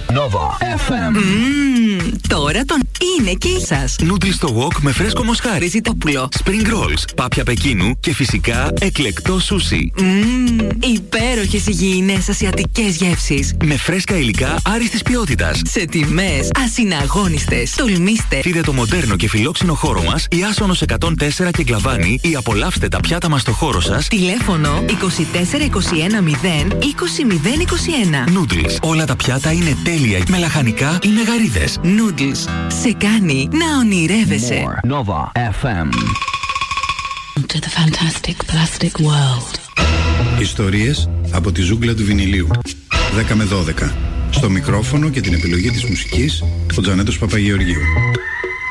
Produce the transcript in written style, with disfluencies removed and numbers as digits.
Nova FM. Τώρα τον είναι και σας. Νούντλ στο wok με φρέσκο μοσχάρι. Ζητόπουλο. Spring rolls, πάπια Πεκίνου και φυσικά εκλεκτό σούσι. Υπέροχες υγιεινές ασιατικές γεύσεις. Με φρέσκα υλικά άριστης ποιότητας. Σε τιμές ασυναγώνιστες. Τολμήστε. Δείτε το μοντέρνο και φιλόξενο χώρο μας, η Άσονος 104 και Γκλαβάνη, ή απολαύστε τα πιάτα μας στο χώρο σας. Τηλέφωνο 2421 0 20 021. Noodles. Όλα τα πιάτα είναι τέλεια με λαχανικά ή με γαρίδες. Noodles. Σε κάνει να ονειρεύεσαι. More Nova FM. To the fantastic plastic world. Ιστορίες από τη ζούγκλα του βινιλίου. 10 με 12. Στο μικρόφωνο και την επιλογή της μουσικής, ο Τζανέτος Παπαγεωργίου.